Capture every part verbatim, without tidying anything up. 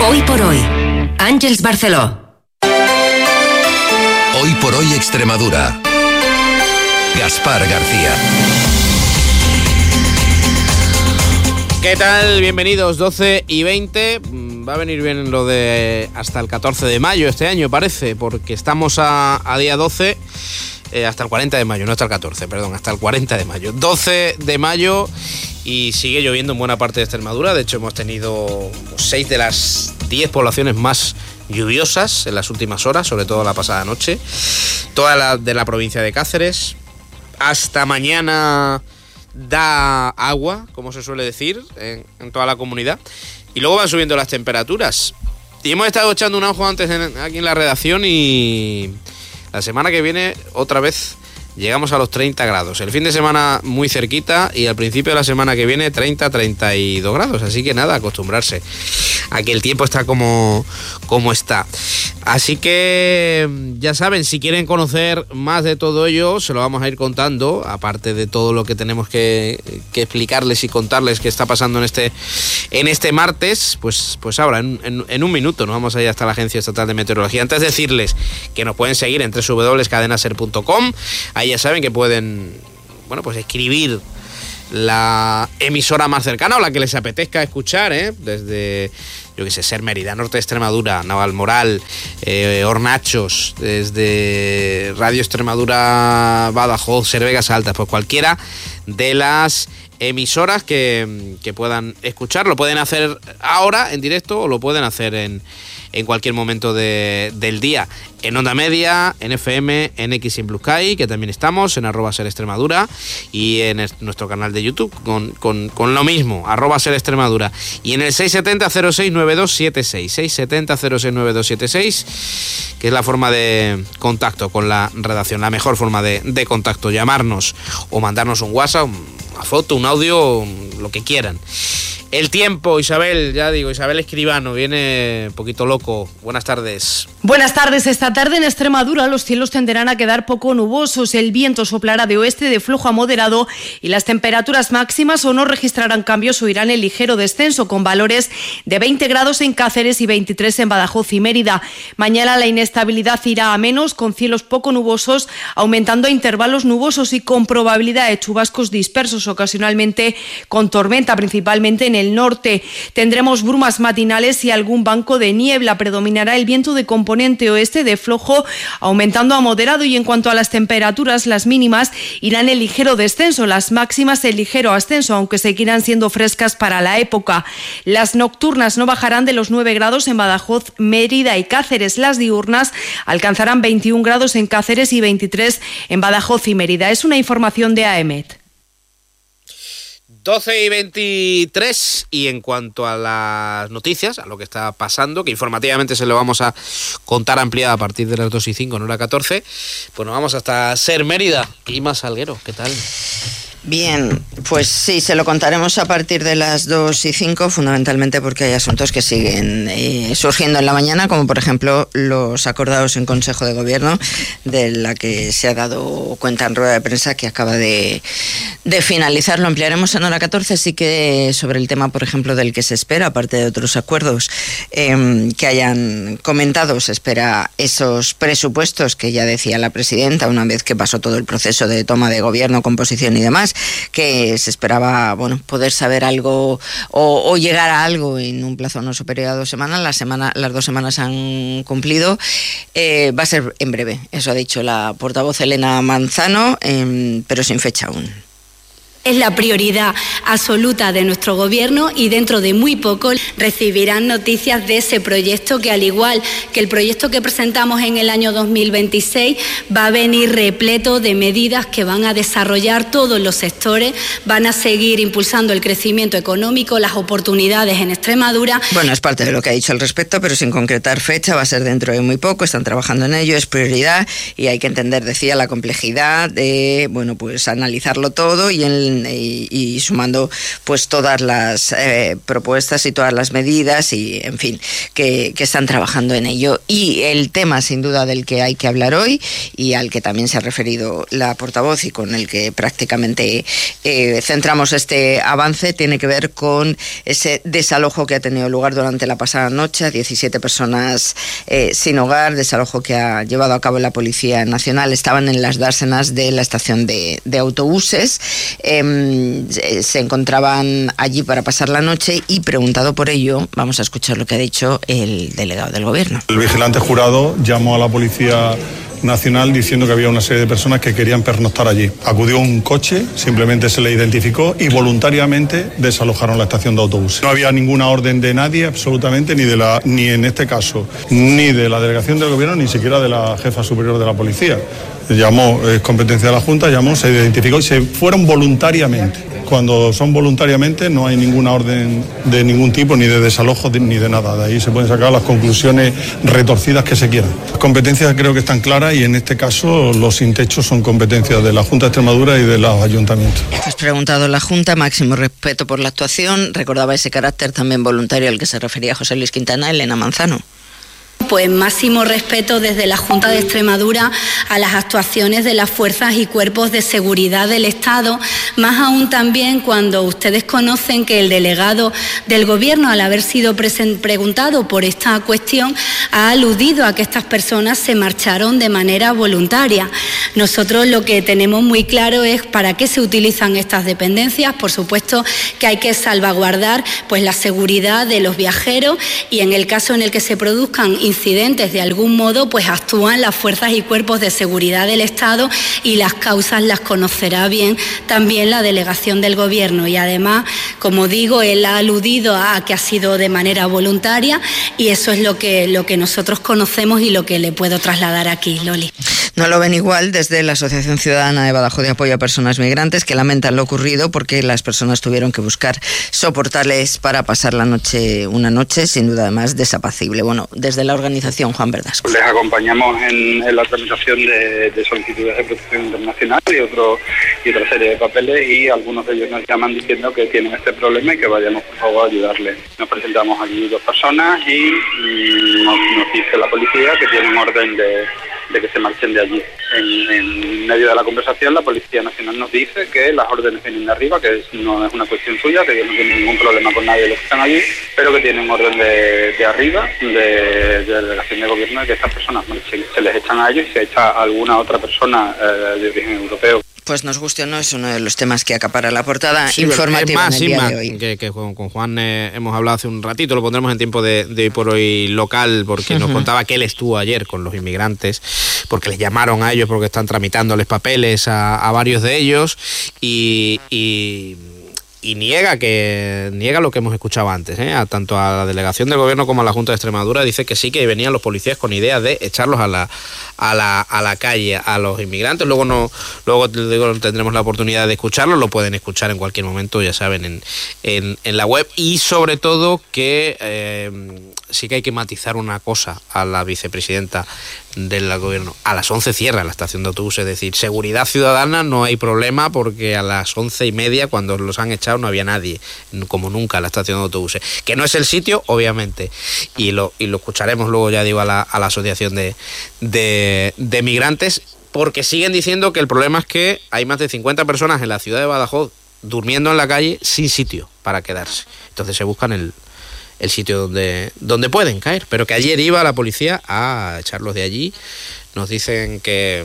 Hoy por hoy, Àngels Barceló. Hoy por hoy Extremadura. Gaspar García. ¿Qué tal? Bienvenidos, doce y veinte. Va a venir bien lo de hasta el catorce de mayo este año, parece, porque estamos a, a día doce, eh, hasta el cuarenta de mayo, no hasta el catorce, perdón, hasta el cuarenta de mayo. doce de mayo y sigue lloviendo en buena parte de Extremadura. De hecho, hemos tenido seis de las diez poblaciones más lluviosas en las últimas horas, sobre todo la pasada noche. Toda la de la provincia de Cáceres. Hasta mañana da agua, como se suele decir, en, en toda la comunidad. Y luego van subiendo las temperaturas. Y hemos estado echando un ojo antes en, aquí en la redacción y la semana que viene otra vez llegamos a los treinta grados. El fin de semana muy cerquita y al principio de la semana que viene treinta, treinta y dos grados. Así que nada, acostumbrarse a que el tiempo está como, como está. Así que ya saben, si quieren conocer más de todo ello, se lo vamos a ir contando, aparte de todo lo que tenemos que, que explicarles y contarles qué está pasando en este, en este martes, pues, pues ahora, en, en, en un minuto, nos vamos a ir hasta la Agencia Estatal de Meteorología. Antes de decirles que nos pueden seguir en doble u doble u doble u punto cadena ser punto com, ahí ya saben que pueden, bueno, pues escribir la emisora más cercana o la que les apetezca escuchar, ¿eh? Desde, yo qué sé, Ser Mérida, Norte de Extremadura, Navalmoral, eh, Hornachos, desde Radio Extremadura, Badajoz, Ser Vegas Altas, pues cualquiera de las emisoras que, que puedan escuchar. Lo pueden hacer ahora en directo o lo pueden hacer en, en cualquier momento de, del día. En Onda Media, en F M, en X y en Blue Sky, que también estamos, en arroba Ser Extremadura, y en el, nuestro canal de YouTube con, con, con lo mismo, arroba Ser Extremadura. Y en el seis siete cero, cero seis nueve dos siete seis, seis siete cero, cero seis nueve dos siete seis, que es la forma de contacto con la redacción, la mejor forma de, de contacto, llamarnos o mandarnos un WhatsApp, una foto, un audio, lo que quieran. El tiempo, Isabel, ya digo, Isabel Escribano, viene un poquito loco. Buenas tardes. Buenas tardes. Esta tarde en Extremadura los cielos tenderán a quedar poco nubosos. El viento soplará de oeste de flojo a moderado y las temperaturas máximas o no registrarán cambios o irán en ligero descenso, con valores de veinte grados en Cáceres y veintitrés en Badajoz y Mérida. Mañana la inestabilidad irá a menos, con cielos poco nubosos, aumentando a intervalos nubosos y con probabilidad de chubascos dispersos, ocasionalmente con tormenta, principalmente en el norte. Tendremos brumas matinales y algún banco de niebla. Predominará el viento de componente oeste de flojo, aumentando a moderado, y en cuanto a las temperaturas, las mínimas irán en ligero descenso, las máximas en ligero ascenso, aunque seguirán siendo frescas para la época. Las nocturnas no bajarán de los nueve grados en Badajoz, Mérida y Cáceres. Las diurnas alcanzarán veintiún grados en Cáceres y veintitrés en Badajoz y Mérida. Es una información de A E M E T. doce y veintitrés, y en cuanto a las noticias, a lo que está pasando, que informativamente se lo vamos a contar ampliada a partir de las dos y cinco, no la catorce, pues nos vamos hasta Ser Mérida. Ima Salguero, ¿qué tal? Bien, pues sí, se lo contaremos a partir de las dos y cinco, fundamentalmente porque hay asuntos que siguen eh, surgiendo en la mañana, como por ejemplo los acordados en Consejo de Gobierno, de la que se ha dado cuenta en rueda de prensa que acaba de, de finalizar. Lo ampliaremos en hora catorce, sí que sobre el tema, por ejemplo, del que se espera, aparte de otros acuerdos eh, que hayan comentado, se espera esos presupuestos que ya decía la presidenta, una vez que pasó todo el proceso de toma de gobierno, composición y demás, que se esperaba, bueno, poder saber algo o, o llegar a algo en un plazo no superior a dos semanas. La semana, las dos semanas han cumplido. Eh, va a ser en breve, eso ha dicho la portavoz Elena Manzano, eh, pero sin fecha aún. Es la prioridad absoluta de nuestro gobierno y dentro de muy poco recibirán noticias de ese proyecto que, al igual que el proyecto que presentamos en el año dos mil veintiséis, va a venir repleto de medidas que van a desarrollar todos los sectores, van a seguir impulsando el crecimiento económico, las oportunidades en Extremadura. Bueno, es parte de lo que ha dicho al respecto, pero sin concretar fecha. Va a ser dentro de muy poco, están trabajando en ello, es prioridad y hay que entender, decía, la complejidad de, bueno, pues analizarlo todo y en Nacional y, y sumando pues todas las eh, propuestas y todas las medidas y, en fin, que, que están trabajando en ello. Y el tema, sin duda, del que hay que hablar hoy y al que también se ha referido la portavoz y con el que prácticamente eh, centramos este avance, tiene que ver con ese desalojo que ha tenido lugar durante la pasada noche, diecisiete personas eh, sin hogar, desalojo que ha llevado a cabo la Policía Nacional. Estaban en las dársenas de la estación de, de autobuses, eh, se encontraban allí para pasar la noche y, preguntado por ello, vamos a escuchar lo que ha dicho el delegado del Gobierno. El vigilante jurado llamó a la Policía Nacional diciendo que había una serie de personas que querían pernoctar allí. Acudió un coche, simplemente se le identificó y voluntariamente desalojaron la estación de autobuses. No había ninguna orden de nadie, absolutamente, ni de la, ni en este caso, ni de la delegación del Gobierno, ni siquiera de la jefa superior de la policía. Llamó, es competencia de la Junta, llamó, se identificó y se fueron voluntariamente. Cuando son voluntariamente no hay ninguna orden de ningún tipo, ni de desalojo ni de nada. De ahí se pueden sacar las conclusiones retorcidas que se quieran. Las competencias creo que están claras y en este caso los sin techo son competencias de la Junta de Extremadura y de los ayuntamientos. Pues preguntado la Junta, máximo respeto por la actuación. Recordaba ese carácter también voluntario al que se refería José Luis Quintana, Elena Manzano. Pues máximo respeto desde la Junta de Extremadura a las actuaciones de las fuerzas y cuerpos de seguridad del Estado, más aún también cuando ustedes conocen que el delegado del Gobierno, al haber sido preguntado por esta cuestión, ha aludido a que estas personas se marcharon de manera voluntaria. Nosotros lo que tenemos muy claro es para qué se utilizan estas dependencias. Por supuesto que hay que salvaguardar pues la seguridad de los viajeros y en el caso en el que se produzcan incidentes de algún modo, pues actúan las fuerzas y cuerpos de seguridad del Estado y las causas las conocerá bien también la delegación del Gobierno. Y además, como digo, él ha aludido a que ha sido de manera voluntaria y eso es lo que, lo que nosotros conocemos y lo que le puedo trasladar aquí, Loli. No lo ven igual desde la Asociación Ciudadana de Badajoz de Apoyo a Personas Migrantes, que lamentan lo ocurrido porque las personas tuvieron que buscar soportarles para pasar la noche, una noche sin duda además desapacible. Bueno, desde la organización, Juan Verdasco. Les acompañamos en, en la tramitación de, de solicitudes de protección internacional y, otro, y otra serie de papeles, y algunos de ellos nos llaman diciendo que tienen este problema y que vayamos por favor a ayudarles. Nos presentamos allí dos personas y, y nos, nos dice la policía que tienen orden de, de que se marchen de allí. En, en medio de la conversación la Policía Nacional nos dice que las órdenes vienen de arriba, que es, no es una cuestión suya, que no tienen ningún problema con nadie de los que están allí, pero que tienen orden de, de arriba, de, de la delegación de Gobierno, de que estas personas marchen. Se les echan a ellos y se echa a alguna otra persona eh, de origen europeo. Pues nos guste o no, es uno de los temas que acapara la portada sí, informativa más, en el día más, de hoy. Que, que con, con Juan eh, hemos hablado hace un ratito, lo pondremos en tiempo de, de hoy por hoy local, porque uh-huh. nos contaba que él estuvo ayer con los inmigrantes, porque les llamaron a ellos porque están tramitándoles papeles a, a varios de ellos y... y Y niega que niega lo que hemos escuchado antes, ¿eh? a, tanto a la delegación del Gobierno como a la Junta de Extremadura. Dice que sí, que venían los policías con idea de echarlos a la a la, a la calle a los inmigrantes. Luego no luego digo, tendremos la oportunidad de escucharlos, lo pueden escuchar en cualquier momento, ya saben, en, en, en la web. Y sobre todo que eh, sí que hay que matizar una cosa a la vicepresidenta del Gobierno. A las once cierra la estación de autobuses, es decir, seguridad ciudadana no hay problema porque a las once y media, cuando los han echado, no había nadie, como nunca, en la estación de autobuses. Que no es el sitio, obviamente, y lo, y lo escucharemos luego, ya digo, a la, a la Asociación de, de, de Migrantes, porque siguen diciendo que el problema es que hay más de cincuenta personas en la ciudad de Badajoz durmiendo en la calle sin sitio para quedarse. Entonces se buscan el el sitio donde, donde pueden caer, pero que ayer iba la policía a echarlos de allí. Nos dicen que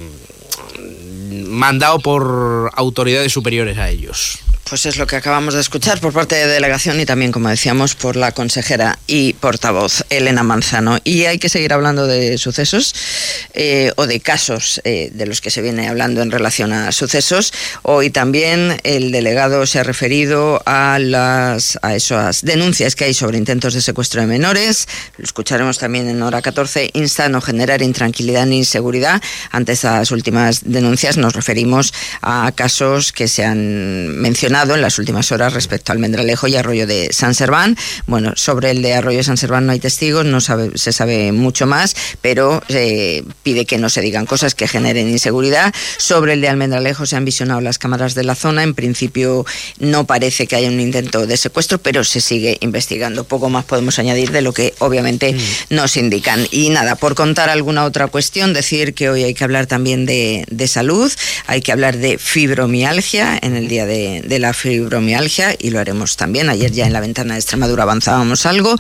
mandado por autoridades superiores a ellos. Pues es lo que acabamos de escuchar por parte de delegación y también, como decíamos, por la consejera y portavoz Elena Manzano. Y hay que seguir hablando de sucesos eh, o de casos eh, de los que se viene hablando en relación a sucesos. Hoy también el delegado se ha referido a las a esas denuncias que hay sobre intentos de secuestro de menores. Lo escucharemos también en hora catorce. Insta a no generar intranquilidad ni inseguridad. Ante estas últimas denuncias nos referimos a casos que se han mencionado mencionado en las últimas horas respecto a Almendralejo y Arroyo de San Serván. Bueno, sobre el de Arroyo de San Serván no hay testigos, no sabe, se sabe mucho más, pero eh, pide que no se digan cosas que generen inseguridad. Sobre el de Almendralejo se han visionado las cámaras de la zona. En principio no parece que haya un intento de secuestro, pero se sigue investigando. Poco más podemos añadir de lo que obviamente mm. nos indican. Y nada, por contar alguna otra cuestión, decir que hoy hay que hablar también de, de salud, hay que hablar de fibromialgia en el día de, de la fibromialgia, y lo haremos también. Ayer ya en la ventana de Extremadura avanzábamos algo,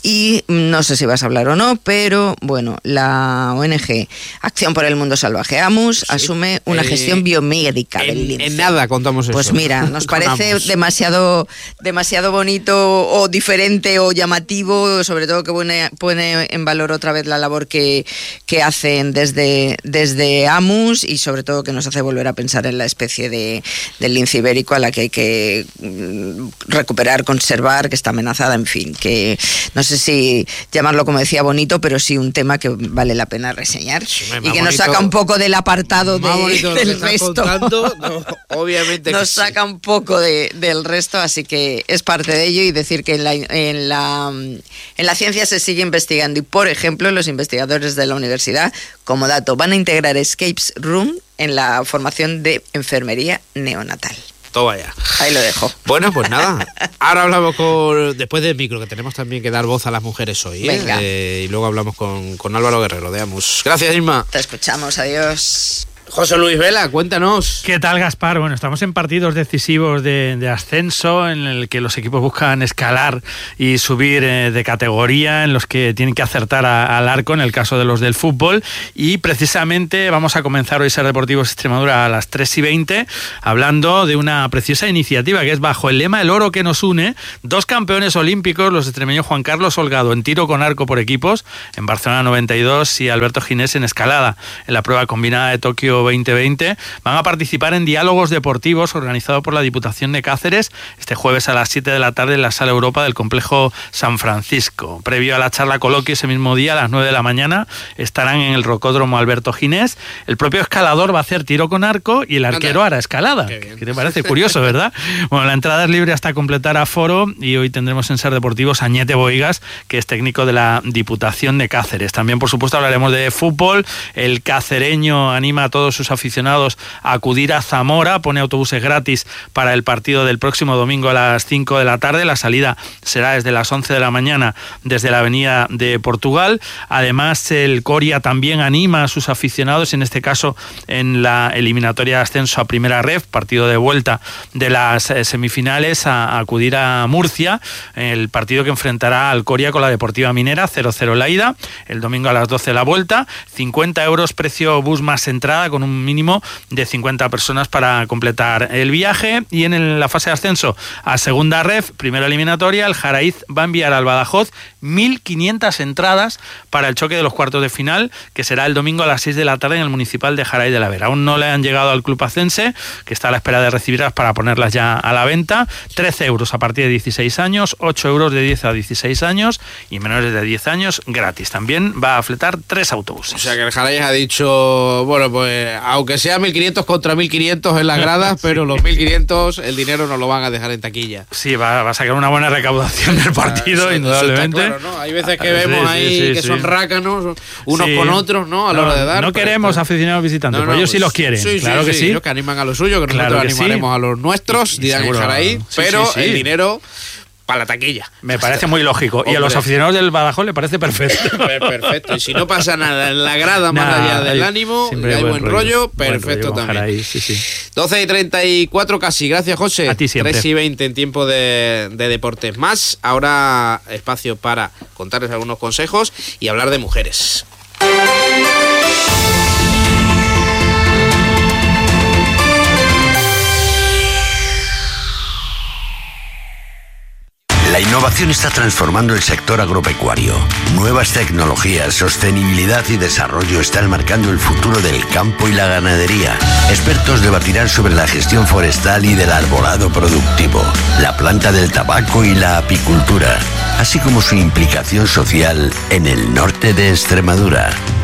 y no sé si vas a hablar o no, pero bueno, la O N G Acción por el Mundo Salvaje, AMUS, sí. asume una eh, gestión biomédica en, del lince. En nada contamos eso. Pues mira, nos parece demasiado, demasiado bonito o diferente o llamativo, sobre todo que pone, pone en valor otra vez la labor que, que hacen desde, desde AMUS, y sobre todo que nos hace volver a pensar en la especie de, del lince ibérico a la que hay que recuperar, conservar, que está amenazada, en fin, que no sé si llamarlo, como decía, bonito, pero sí un tema que vale la pena reseñar, sí, y que bonito, nos saca un poco del apartado de, del resto. Contando, no, obviamente nos que saca sí. un poco de, del resto, así que es parte de ello. Y decir que en la, en la en la ciencia se sigue investigando, y por ejemplo los investigadores de la universidad, como dato, van a integrar Escapes Room en la formación de enfermería neonatal. Todo vaya. Ahí lo dejo. Bueno, pues nada. Ahora hablamos con, después del micro, que tenemos también que dar voz a las mujeres hoy. ¿eh? Venga. Eh, y luego hablamos con, con Álvaro Guerrero de AMUS. Gracias, Irma. Te escuchamos, adiós. José Luis Vela, cuéntanos. ¿Qué tal, Gaspar? Bueno, estamos en partidos decisivos de, de ascenso, en el que los equipos buscan escalar y subir eh, de categoría, en los que tienen que acertar a, al arco, en el caso de los del fútbol. Y precisamente vamos a comenzar hoy Ser Deportivos Extremadura a las tres y veinte, hablando de una preciosa iniciativa que es bajo el lema El oro que nos une. Dos campeones olímpicos, los extremeños Juan Carlos Holgado en tiro con arco por equipos, en Barcelona noventa y dos, y Alberto Ginés en escalada, en la prueba combinada de Tokio veinte veinte, van a participar en diálogos deportivos organizados por la Diputación de Cáceres este jueves a las siete de la tarde en la Sala Europa del Complejo San Francisco. Previo a la charla coloquio ese mismo día, a las nueve de la mañana, estarán en el Rocódromo Alberto Ginés. El propio escalador va a hacer tiro con arco y el arquero hará escalada. ¿Qué te parece? Curioso, ¿verdad? Bueno, la entrada es libre hasta completar aforo, y hoy tendremos en Ser Deportivos a Ñete Boigas, que es técnico de la Diputación de Cáceres. También, por supuesto, hablaremos de fútbol. El cacereño anima a todos sus aficionados a acudir a Zamora, pone autobuses gratis para el partido del próximo domingo a las cinco de la tarde. La salida será desde las once de la mañana desde la avenida de Portugal. Además, el Coria también anima a sus aficionados, en este caso en la eliminatoria de ascenso a Primera Ref, partido de vuelta de las semifinales, a acudir a Murcia, el partido que enfrentará al Coria con la Deportiva Minera, cero cero la ida, el domingo a las doce la vuelta. cincuenta euros precio bus más entrada, con un mínimo de cincuenta personas para completar el viaje. Y en la fase de ascenso a Segunda Ref, primera eliminatoria, el Jaraíz va a enviar al Badajoz mil quinientas entradas para el choque de los cuartos de final, que será el domingo a las seis de la tarde en el Municipal de Jaraíz de la Vera. Aún no le han llegado al club acense, que está a la espera de recibirlas para ponerlas ya a la venta. trece euros a partir de dieciséis años, ocho euros de diez a dieciséis años, y menores de diez años gratis. También va a fletar tres autobuses. O sea que el Jaraíz ha dicho, bueno, pues aunque sea mil quinientos contra mil quinientos en las gradas, sí. Pero los mil quinientos el dinero nos lo van a dejar en taquilla. Sí, va, va a sacar una buena recaudación del partido, ah, indudablemente. Claro, ¿no? Hay veces que vemos sí, ahí sí, sí, que sí. son rácanos unos sí. con otros, ¿no? A la no, hora de dar. No queremos está... aficionados visitantes, no, no, pues ellos sí los quieren. Sí, claro sí, que sí. Ellos que animan a lo suyo, que claro nosotros que animaremos sí. a los nuestros, dirán que ahí, sí, pero sí, sí. el dinero para la taquilla. Me parece muy lógico. Hombre. Y a los aficionados del Badajoz le parece perfecto. Perfecto. Y si no pasa nada en la grada, más nah, allá del ánimo, y hay buen rollo, rollo perfecto buen rollo, también. Ahí, sí, sí. doce y treinta y cuatro casi. Gracias, José. A ti siempre. tres y veinte en tiempo de, de deportes más. Ahora espacio para contarles algunos consejos y hablar de mujeres. La innovación está transformando el sector agropecuario. Nuevas tecnologías, sostenibilidad y desarrollo están marcando el futuro del campo y la ganadería. Expertos debatirán sobre la gestión forestal y del arbolado productivo, la planta del tabaco y la apicultura, así como su implicación social en el norte de Extremadura.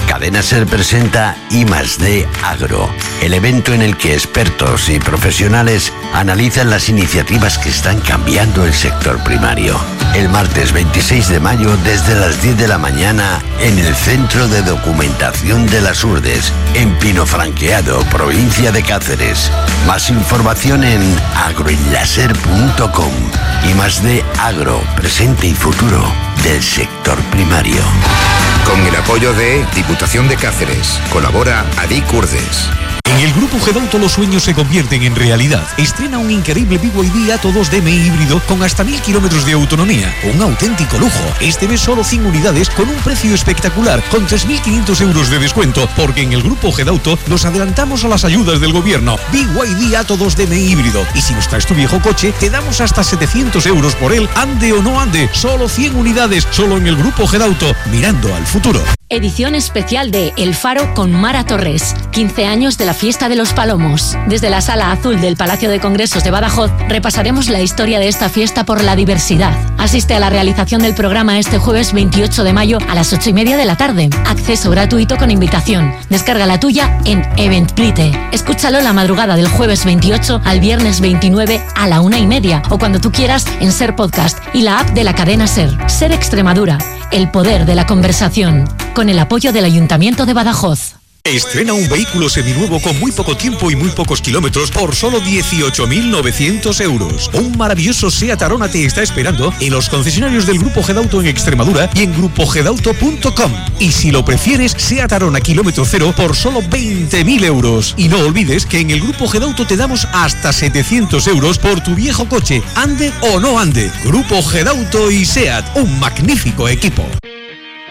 Cadena Ser presenta I más D Agro, el evento en el que expertos y profesionales analizan las iniciativas que están cambiando el sector primario. El martes veintiséis de mayo desde las diez de la mañana en el Centro de Documentación de las Urdes, en Pinofranqueado, provincia de Cáceres. Más información en agroenlaser punto com. I más D Agro, presente y futuro del sector primario. Con el apoyo de Diputación de Cáceres. Colabora Adic Urdes. En el Grupo Gedauto los sueños se convierten en realidad. Estrena un increíble B Y D Atto dos D M I híbrido con hasta mil kilómetros de autonomía. Un auténtico lujo. Este mes solo cien unidades con un precio espectacular, con tres mil quinientos euros de descuento, porque en el Grupo Gedauto nos adelantamos a las ayudas del gobierno. B Y D Atto dos D M I híbrido. Y si nos traes tu viejo coche, te damos hasta setecientos euros por él, ande o no ande. Solo cien unidades, solo en el Grupo Gedauto, mirando al futuro. Edición especial de El Faro con Mara Torres. quince años de la Fiesta de los Palomos. Desde la Sala Azul del Palacio de Congresos de Badajoz repasaremos la historia de esta fiesta por la diversidad. Asiste a la realización del programa este jueves veintiocho de mayo a las ocho y media de la tarde. Acceso gratuito con invitación. Descarga la tuya en Eventbrite. Escúchalo la madrugada del jueves veintiocho al viernes veintinueve a la una y media o cuando tú quieras en Ser Podcast y la app de la cadena Ser. Ser Extremadura. El poder de la conversación. Con el apoyo del Ayuntamiento de Badajoz. Estrena un vehículo seminuevo con muy poco tiempo y muy pocos kilómetros por solo dieciocho mil novecientos euros. Un maravilloso Seat Arona te está esperando en los concesionarios del Grupo Gedauto en Extremadura y en grupo gedauto punto com. Y si lo prefieres, Seat Arona kilómetro cero por solo veinte mil euros. Y no olvides que en el Grupo Gedauto te damos hasta setecientos euros por tu viejo coche, ande o no ande. Grupo Gedauto y Seat, un magnífico equipo.